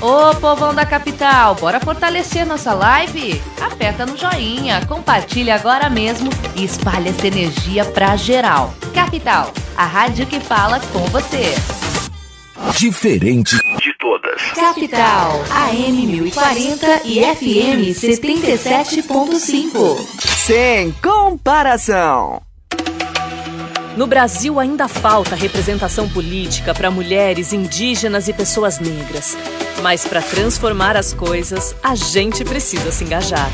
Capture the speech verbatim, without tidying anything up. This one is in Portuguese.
Ô, povão da capital, bora fortalecer nossa live? Aperta no joinha, compartilha agora mesmo e espalha essa energia pra geral. Capital, a rádio que fala com você. Diferente de todas. Capital, A M mil e quarenta e F M setenta e sete ponto cinco. Sem comparação. No Brasil ainda falta representação política para mulheres, indígenas e pessoas negras. Mas para transformar as coisas, a gente precisa se engajar.